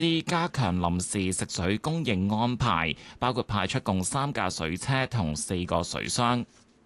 加強臨時食水供應安排，包括派出共3架水車同4個水箱。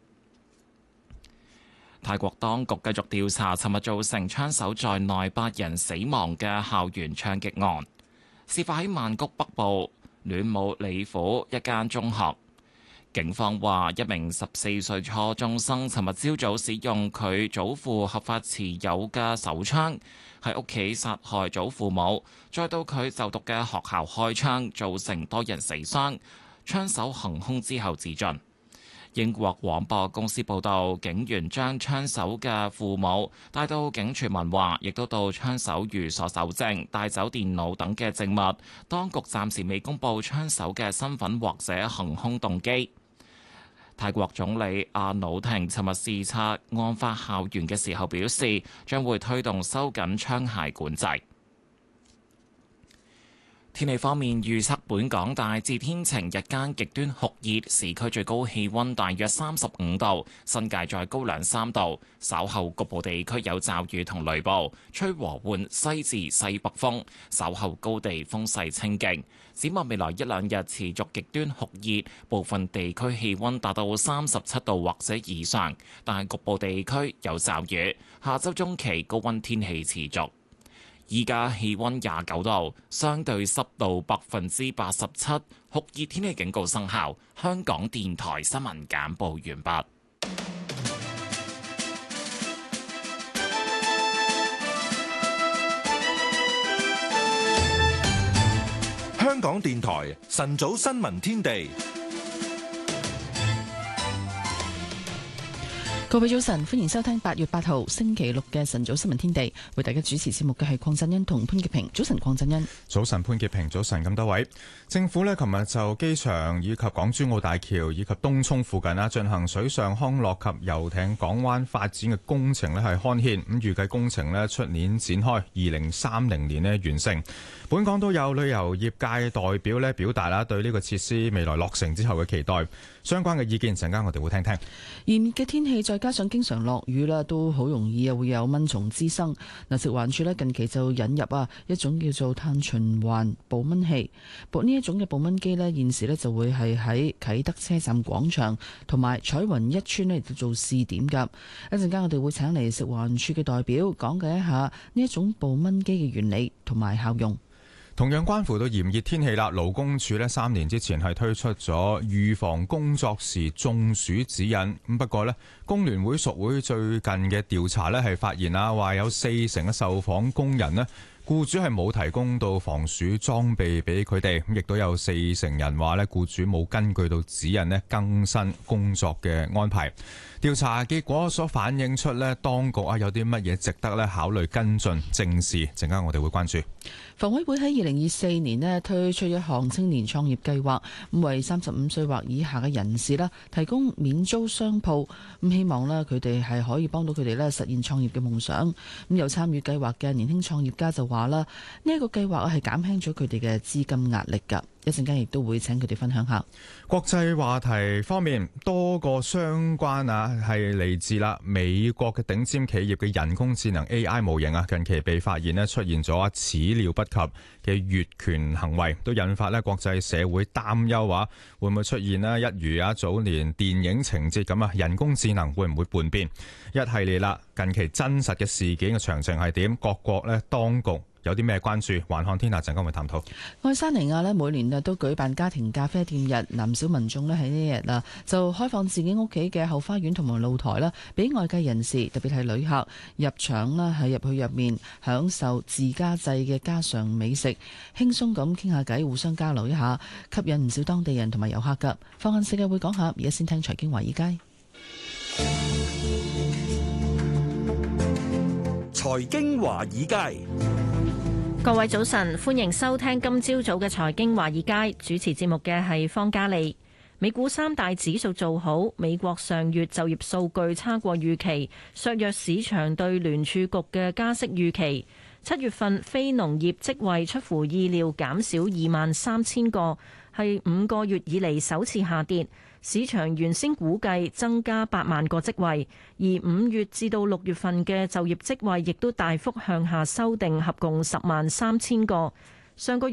泰國當局繼續調查尋日造成槍手在內8人死亡嘅校園槍擊案，事發喺曼谷北部暖武里府一間中學。警方話，一名14歲初中生尋日朝早使用佢祖父合法持有嘅手槍喺屋企殺害祖父母，再到佢就讀嘅學校開槍，造成多人死傷。槍手行兇之後自盡。英國廣播公司報導，警員將槍手嘅父母帶到警署問話，亦都到槍手寓所搜證，帶走電腦等嘅證物。當局暫時未公布槍手嘅身份或者行兇動機。泰國總理阿努廷尋日視察案發校園嘅時候表示，將會推動收緊槍械管制。天氣方面預測，本港大致天晴，日間極端酷熱，市區最高氣溫大約35度，新界再高2-3度。稍後局部地區有驟雨同雷暴，吹和緩西至西北風，稍後高地風勢清勁。展望未來1-2日持續極端酷熱，部分地區氣溫達到37度或者以上，但係局部地區有驟雨。下週中期高溫天氣持續。依家氣溫29度，相對濕度87%，酷熱天氣警告生效。香港電台新聞簡報完畢。 香港電台晨早新聞天地。 各位早晨，歡迎收聽8月8號星期六嘅晨早新聞天地。為大家主持節目嘅係鄺振恩同潘潔平。早晨，鄺振恩。 早晨，潘潔平。早晨，咁多位。政府呢，琴日就機場以及港珠澳大橋以及東涌附近進行水上康樂及遊艇港灣發展嘅工程呢係刊憲，咁預計工程呢出年展開，2030年呢完成。本港都有旅遊業界代表呢表達啦對呢個設施未來落成之後嘅期待，相關嘅意見陣間我哋會聽聽。 炎熱嘅天氣再加上經常落雨啦，都好容易會有蚊蟲滋生。嗱，食環署呢近期就引入一種叫做碳循環捕蚊器，呢一種嘅捕蚊機呢現時呢就會係喺啟德車站廣場同埋彩雲一村呢做試點㗎。一陣間我哋會請嚟食環署嘅代表講解一下呢一種捕蚊機嘅原理同埋效用。 同樣關乎到炎熱天氣啦，勞工處呢3年之前係推出咗預防工作時中暑指引。咁不過呢，工聯會屬會最近嘅調查呢係發現話有40%嘅受訪工人呢，僱主係冇提供到防暑裝備俾佢哋，咁亦都有40%人話呢，僱主冇根據到指引呢更新工作嘅安排。調查結果所反映出呢，當局有啲乜嘢值得呢考慮跟進正視，陣間我哋會關注。 房委會喺2024年呢推出一項青年創業計劃，咁為35歲或以下嘅人士啦提供免租商鋪，咁希望呢佢哋係可以幫到佢哋呢實現創業嘅夢想。咁有參與計劃嘅年輕創業家就話啦，呢一個計劃係減輕咗佢哋嘅資金壓力㗎。一陣間亦都會請佢哋分享下。 國際話題方面，多個相關係嚟自美國嘅頂尖企業嘅人工智能 AI 模型近期被發現出現咗始料不及嘅越權行為，都引發國際社會擔憂會唔會出現一如早年電影情節咁人工智能會唔會叛變？一系列近期真實嘅事件嘅詳情係點？各國當局有啲咩關注？環看天下陣間會探討。 愛沙尼亞每年都舉辦家庭咖啡店日，唔少民眾喺呢日就開放自己屋企嘅後花園同埋露台俾外界人士，特別係旅客入場喺入去入面享受自家製嘅家常美食，輕鬆咁傾下偈，互相交流一下，吸引唔少當地人同埋遊客㗎。放眼世界會講下，而家先聽財經華爾街。 財經華爾街。 各位早晨，歡迎收聽今朝早嘅財經華爾街，主持節目嘅係方嘉利。美股三大指數做好，美國上月就業數據差過預期，削弱市場對聯儲局嘅加息預期。7月份非農業職位出乎意料減少23,000個，係5個月以嚟首次下跌。市場原先估計增加8萬個職位，而5月至到6月份嘅就業職位亦都大幅向下修訂，合共10萬3千個。 上個月